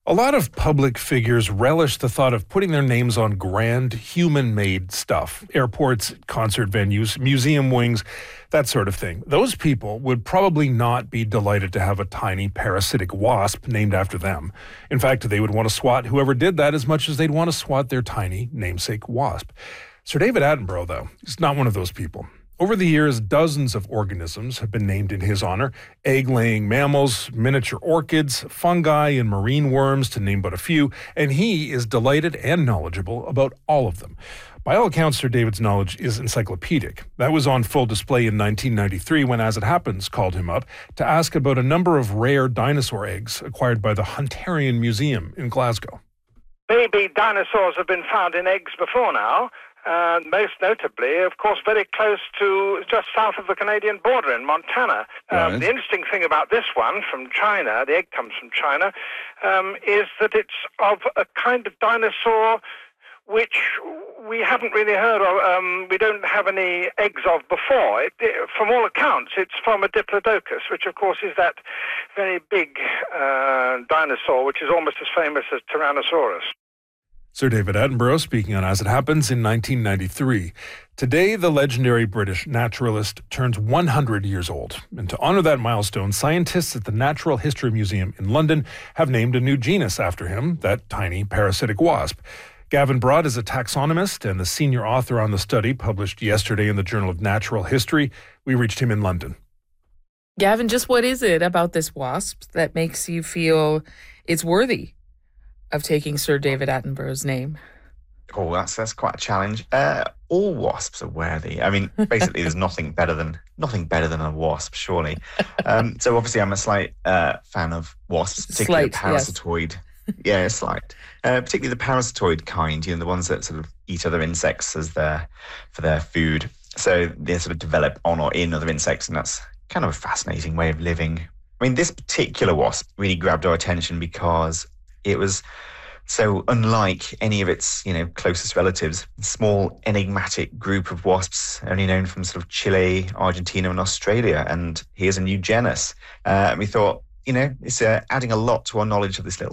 A lot of public figures relish the thought of putting their names on grand, human-made stuff. Airports, concert venues, museum wings, that sort of thing. Those people would probably not be delighted to have a tiny parasitic wasp named after them. In fact, they would want to swat whoever did that as much as they'd want to swat their tiny namesake wasp. Sir David Attenborough, though, is not one of those people. Over the years, dozens of organisms have been named in his honor. Egg-laying mammals, miniature orchids, fungi, and marine worms, to name but a few, and he is delighted and knowledgeable about all of them. By all accounts, Sir David's knowledge is encyclopedic. That was on full display in 1993 when As It Happens called him up to ask about a number of rare dinosaur eggs acquired by the Hunterian Museum in Glasgow. Baby dinosaurs have been found in eggs before now. Most notably, of course, very close to just south of the Canadian border in Montana. Right. The interesting thing about this one from China, the egg comes from China, is that it's of a kind of dinosaur which we haven't really heard of, we don't have any eggs of before. From all accounts, it's from a Diplodocus, which of course is that very big dinosaur, which is almost as famous as Tyrannosaurus. Sir David Attenborough speaking on As It Happens in 1993. Today, the legendary British naturalist turns 100 years old. And to honor that milestone, scientists at the Natural History Museum in London have named a new genus after him, that tiny parasitic wasp. Gavin Broad is a taxonomist and the senior author on the study published yesterday in the Journal of Natural History. We reached him in London. Gavin, just what is it about this wasp that makes you feel it's worthy of taking Sir David Attenborough's name? Oh, that's quite a challenge. All wasps are worthy. I mean, basically, there's nothing better than a wasp, surely. So obviously, I'm a slight fan of wasps, particularly parasitoid. Yes. Yeah, slight. Particularly the parasitoid kind. The ones that sort of eat other insects for their food. So they sort of develop on or in other insects, and that's kind of a fascinating way of living. I mean, this particular wasp really grabbed our attention because it was so unlike any of its, closest relatives. A small, enigmatic group of wasps only known from sort of Chile, Argentina, and Australia. And here's a new genus. And we thought, it's adding a lot to our knowledge of this little